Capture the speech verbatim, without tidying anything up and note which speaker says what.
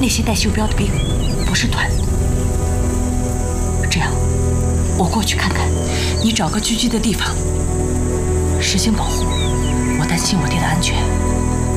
Speaker 1: 些带袖标的兵不是团。这样，我过去看看，你找个聚居的地方，实行保护。我担心我爹的安全。